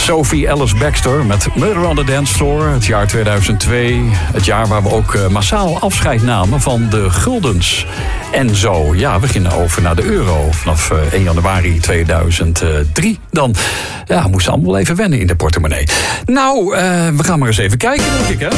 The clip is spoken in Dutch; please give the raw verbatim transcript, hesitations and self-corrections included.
Sophie Ellis Bextor met Murder on the Dance Floor. Het jaar tweeduizend twee. Het jaar waar we ook uh, massaal afscheid namen van de guldens. En zo, ja, we gingen over naar de euro. Vanaf uh, één januari tweeduizend drie. Dan ja, moesten we allemaal even wennen in de portemonnee. Nou, uh, we gaan maar eens even kijken, denk ik, hè.